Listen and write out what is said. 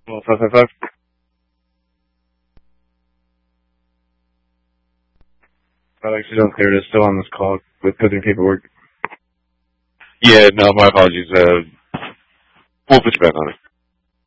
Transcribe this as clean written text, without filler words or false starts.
Well, 555. I actually don't care. It's still on this call with putting paperwork. Yeah, no, my apologies. We'll put you back on it.